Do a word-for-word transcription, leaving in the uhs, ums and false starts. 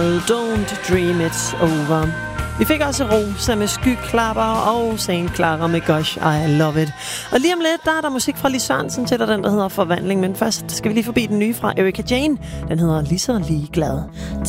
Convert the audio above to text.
Don't dream it's over. Vi fik også Rosa med Skyklapper og Saint Clara med Gosh, I love it. Og lige om lidt, der er der musik fra Lis Sørensen til, den der hedder Forvandling. Men først skal vi lige forbi den nye fra Erika Jane. Den hedder Lige så ligeglad.